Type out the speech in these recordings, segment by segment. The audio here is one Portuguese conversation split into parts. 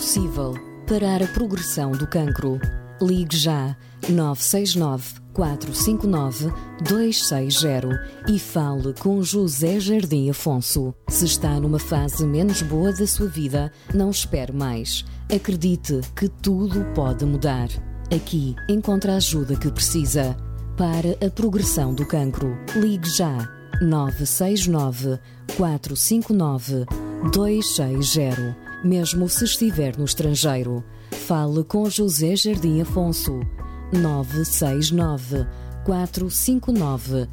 possível parar a progressão do cancro. Ligue já 969 459 260 e fale com José Jardim Afonso. Se está numa fase menos boa da sua vida, não espere mais. Acredite que tudo pode mudar. Aqui encontra a ajuda que precisa para a progressão do cancro. Ligue já 969 459 260. Mesmo se estiver no estrangeiro, fale com José Jardim Afonso. 969 459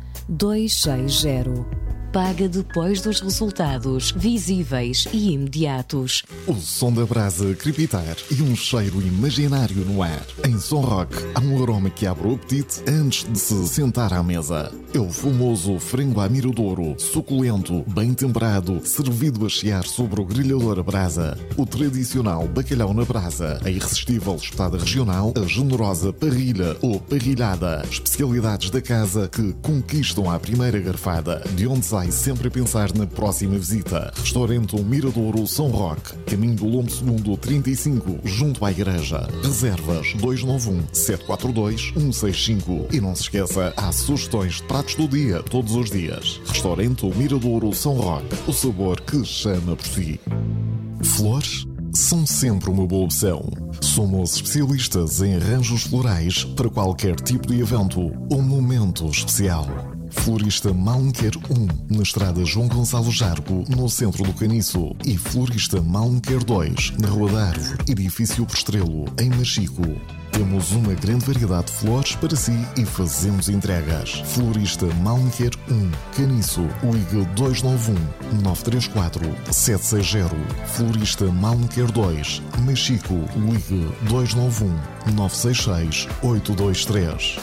260. Paga depois dos resultados visíveis e imediatos. O som da brasa crepitar e um cheiro imaginário no ar. Em Som Rock há um aroma que abre o apetite antes de se sentar à mesa. É o famoso frango à miradouro, suculento, bem temperado, servido a chiar sobre o grelhador a brasa. O tradicional bacalhau na brasa, a irresistível espetada regional, a generosa parrilha ou parrilhada. Especialidades da casa que conquistam à primeira garfada, de onde sai sempre a pensar na próxima visita. Restaurante Miradouro São Roque, caminho do Lombo Segundo 35, junto à igreja. Reservas 291 742 165. E não se esqueça, há sugestões de pratos do dia, todos os dias. Restaurante Miradouro São Roque, o sabor que chama por si. Flores são sempre uma boa opção. Somos especialistas em arranjos florais para qualquer tipo de evento ou momento especial. Florista Malmequer 1, na estrada João Gonçalo Jargo, no centro do Caniço. E Florista Malmequer 2, na Rua da Árvore, edifício Postrelo, em Machico. Temos uma grande variedade de flores para si e fazemos entregas. Florista Malmequer 1, Caniço, ligue 291 934 760. Florista Malmequer 2, Machico, ligue 291 966 823.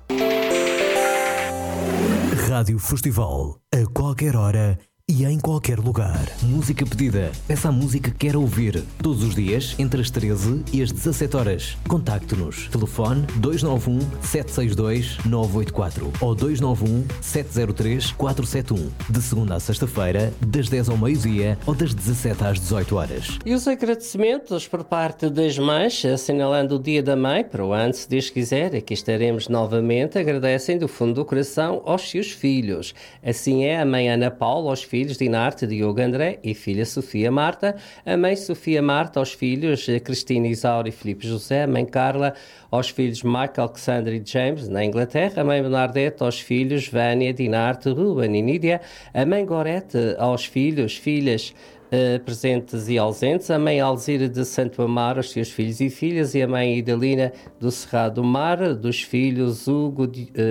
Rádio Festival, a qualquer hora e em qualquer lugar. Música pedida. Peça a música que quer ouvir. Todos os dias, entre as 13 e as 17 horas. Contacte-nos. Telefone 291 762 984 ou 291 703 471. De segunda a sexta-feira, das 10 ao meio-dia ou das 17 às 18 horas. E os agradecimentos por parte das mães, assinalando o Dia da Mãe, para o ano, se Deus quiser, aqui estaremos novamente, agradecem do fundo do coração aos seus filhos. Assim é a mãe Ana Paula, aos filhos Dinarte, Diogo André e filha Sofia Marta, a mãe Sofia Marta aos filhos Cristina Isaura e Filipe José, a mãe Carla aos filhos Michael, Alexandre e James na Inglaterra, a mãe Bernadette aos filhos Vânia, Dinarte, Ruben e Nídia, a mãe Gorete aos filhos, filhas presentes e ausentes, a mãe Alzira de Santo Amaro, os seus filhos e filhas, e a mãe Idalina do Cerrado do Mar, dos filhos Hugo,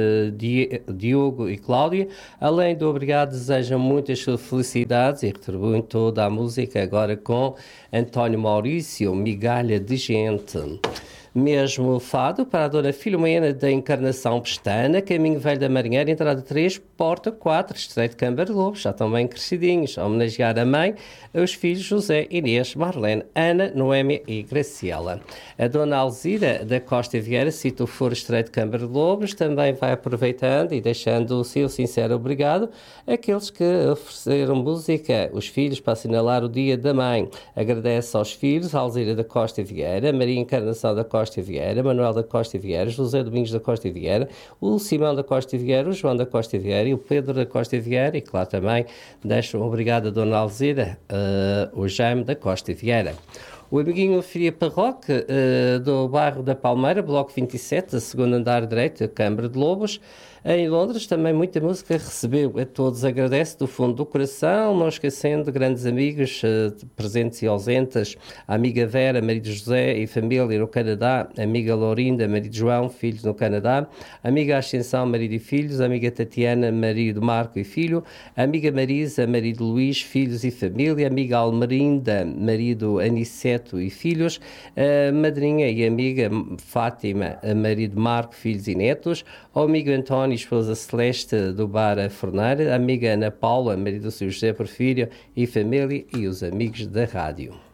Diogo e Cláudia. Além do obrigado, desejam muitas felicidades e retribuem toda a música agora com António Maurício, Migalha de Gente. Mesmo fado para a Dona Filomena da Encarnação Pestana, Caminho Velho da Marinheira, entrada 3, porta 4, Estreito de Câmara de Lobos, já estão bem crescidinhos, a homenagear a mãe, os filhos José, Inês, Marlene, Ana, Noémia e Graciela. A Dona Alzira da Costa Vieira, cita o Foro Estreito de Câmara de Lobos, também vai aproveitando e deixando o seu sincero obrigado àqueles que ofereceram música, os filhos, para assinalar o Dia da Mãe. Agradece aos filhos, a Alzira da Costa Vieira, Maria Encarnação da Costa Vieira, Manuel da Costa Vieira, José Domingos da Costa Vieira, o Simão da Costa Vieira, o João da Costa Vieira e o Pedro da Costa Vieira, e claro também deixo um obrigado a Dona Alzira, o Jaime da Costa Vieira. O amiguinho Filipe Roque, do bairro da Palmeira, bloco 27, segundo andar direito, Câmara de Lobos, em Londres, também muita música recebeu. A todos agradece do fundo do coração, não esquecendo grandes amigos presentes e ausentes, a amiga Vera, marido José e família no Canadá, a amiga Laurinda, marido João, filhos no Canadá, a amiga Ascensão, marido e filhos, a amiga Tatiana, marido Marco e filho, a amiga Marisa, marido Luís, filhos e família, a amiga Almerinda, marido Aniceto e filhos, a madrinha e amiga Fátima, marido Marco, filhos e netos, ao amigo António, esposa Celeste do Bar A Forneira, a amiga Ana Paula, marido do seu José Porfírio e família, e os amigos da rádio.